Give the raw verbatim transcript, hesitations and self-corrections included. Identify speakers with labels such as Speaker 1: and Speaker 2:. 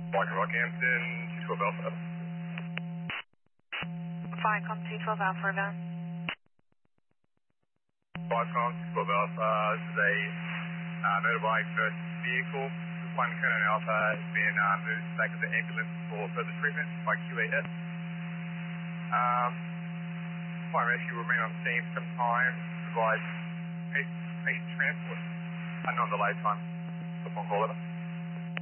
Speaker 1: Like Rockhampton, two twelve Alpha.
Speaker 2: Viacom two twelve Alpha event.
Speaker 1: Viacom, two twelve Alpha. This is a uh, motorbike first vehicle. One Conan Alpha has been uh, moved back to the ambulance for further treatment by Q A S. Um, fire rescue will remain on scene for some time to provide patient, patient transport. Uh, not delayed time upon call over.